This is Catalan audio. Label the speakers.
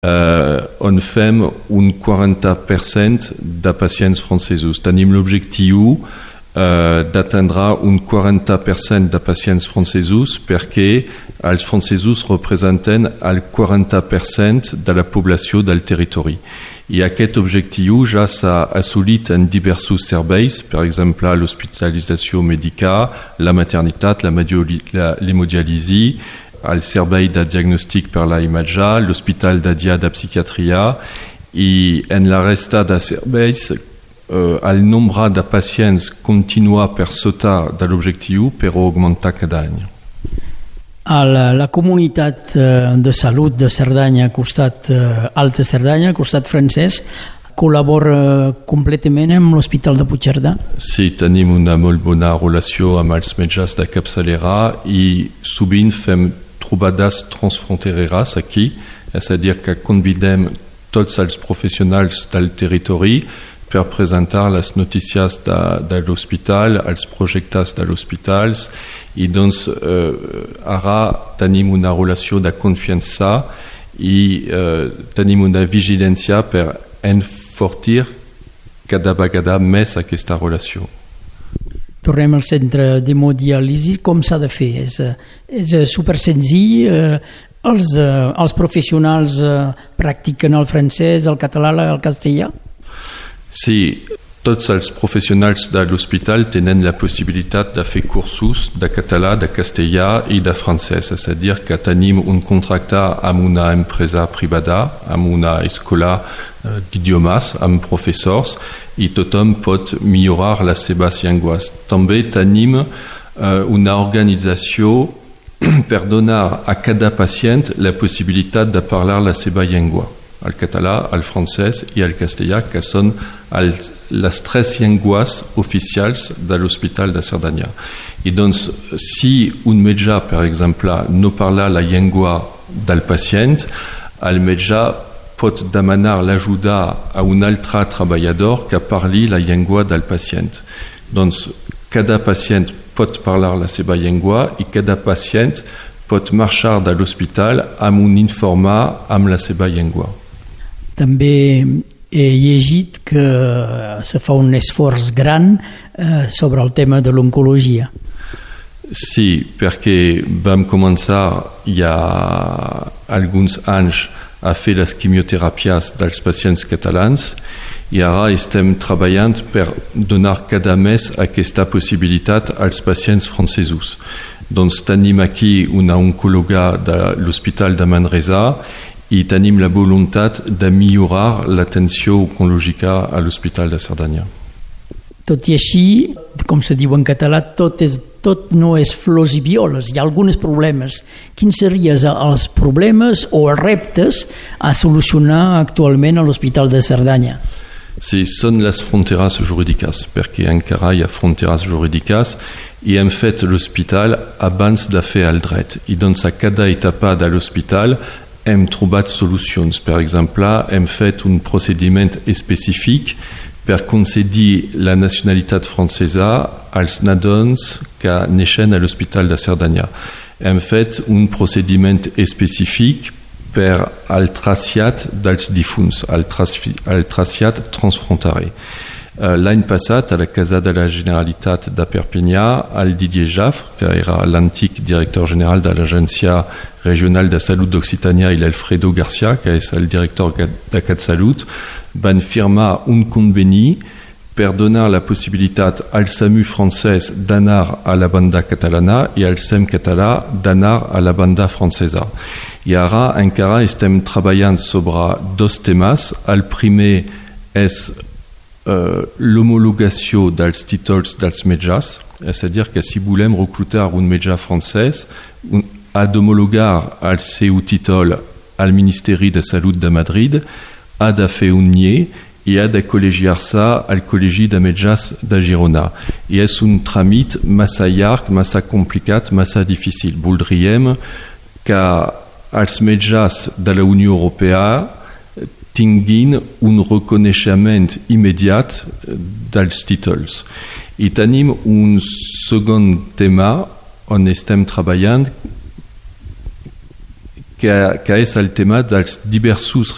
Speaker 1: on fem un 40% de pacients francesos. Tenim l'objectiu d'atendre un 40% de pacients francesos perquè els francesos representen el 40% de la població del territori. I aquest objectiu ja s'ha assolit en diversos serveis, per exemple l'hospitalització mèdica, la maternitat, l'hemodiàlisi, el servei de diagnòstic per la imatge, l'hospital de dia de psiquiatria i en la resta de serveis el nombre de pacients continua per sota de l'objectiu però augmenta cada any.
Speaker 2: La comunitat de salut de Cerdanya, costat Alta Cerdanya, costat francès, col·labora completament amb l'Hospital de Puigcerdà?
Speaker 1: Sí, tenim una molt bona relació amb els metges de capçalera i sovint fem trobades transfrontereres aquí, és a dir que convidem tots els professionals del territori per presentar les notícies de l'hospital, els projectes de l'hospital i doncs ara tenim una relació de confiança i tenim una vigilància per enfortir cada vegada més aquesta relació.
Speaker 2: Tornem al centre d'hemodiàlisi. Com s'ha de fer? És super senzill? Els professionals practiquen el francès, el català, el castellà?
Speaker 1: Sí, tots els professionals de l'hospital tenen la possibilitat de fer cursos de català, de castellà i de francès. És a dir, que tenim un contracte amb una empresa privada, amb una escola d'idiomes, amb professors, i tothom pot millorar les seves llengües. També tenim una organització per donar a cada pacient la possibilitat de parlar la seva llengua. El català, el francès i el castellà, que són les tres llengües oficials de l'Hospital de Cerdanya. I doncs, si un metge, per exemple, no parla la llengua del pacient, el metge pot demanar l'ajuda a un altre treballador que parli la llengua del pacient. Doncs, cada pacient pot parlar la seva llengua i cada pacient pot marxar de l'hospital amb un informe amb la seva llengua.
Speaker 2: També he llegit que se fa un esforç gran sobre el tema de l'oncologia.
Speaker 1: Sí, perquè vam començar ja alguns anys a fer les quimioteràpies dels pacients catalans i ara estem treballant per donar cada mes aquesta possibilitat als pacients francesos. Doncs tenim aquí una oncòloga de l'Hospital de Manresa i tenim la voluntat de millorar l'atenció oncològica a l'Hospital de Cerdanya.
Speaker 2: Tot i així, com se diu en català, tot no és flors i violes, hi ha alguns problemes. Quins serien els problemes o els reptes a solucionar actualment a l'Hospital de Cerdanya?
Speaker 1: Sí, són les fronteres jurídiques, perquè encara hi ha fronteres jurídiques i hem fet l'hospital abans de fer el dret. I doncs a cada etapa de l'hospital hem trobat solucions. Per exemple, hem fet un procediment específic per concedir la nacionalitat francesa als nadons que neixen a l'Hospital de Cerdanya. Hem fet un procediment específic per al trasllat dels difunts, el trasllat transfronterer. L'any passat, a la Casa de la Generalitat de Perpinyà, el Didier Jaffre, que era l'antic director general de l'Agència Regional de Salut d'Occitània, i l'Alfredo Garcia, que és el director de CatSalut, van firmar un conveni per donar la possibilitat al SAMU francès d'anar a la banda catalana i al SEM català d'anar a la banda francesa. I ara encara estem treballant sobre dos temes. El primer és l'homologació dels títols dels metges, és a dir, que si volem reclutar un metge francès, ha d'homologar el seu títol al Ministeri de Salut de Madrid, ha de fer un NIE i ha de col·legiar-se al Col·legi de Metges de Girona. I és un tràmit massa llarg, massa complicat, massa difícil. Voldríem que els metges de la Unió Europea tinguin un reconeixement immediat dels títols. I tenim un segon tema on estem treballant que és el tema dels diversos